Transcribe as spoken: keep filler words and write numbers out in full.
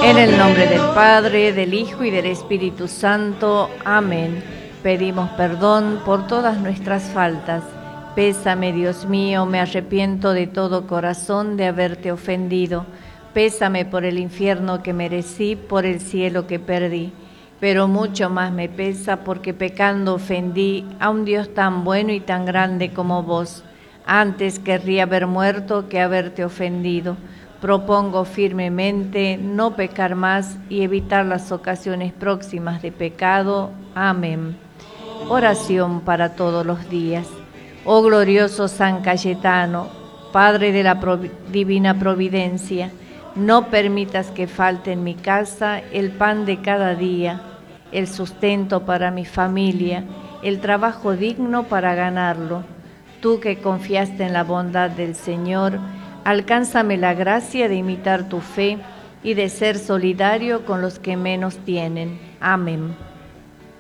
En el nombre del Padre, del Hijo y del Espíritu Santo. Amén. Pedimos perdón por todas nuestras faltas. Pésame, Dios mío, me arrepiento de todo corazón de haberte ofendido. Pésame por el infierno que merecí, por el cielo que perdí. Pero mucho más me pesa porque pecando ofendí a un Dios tan bueno y tan grande como vos. Antes querría haber muerto que haberte ofendido. Propongo firmemente no pecar más y evitar las ocasiones próximas de pecado. Amén. Oración para todos los días. Oh glorioso San Cayetano, Padre de la Provi- Divina Providencia, no permitas que falte en mi casa el pan de cada día, el sustento para mi familia, el trabajo digno para ganarlo. Tú que confiaste en la bondad del Señor, alcánzame la gracia de imitar tu fe y de ser solidario con los que menos tienen. Amén.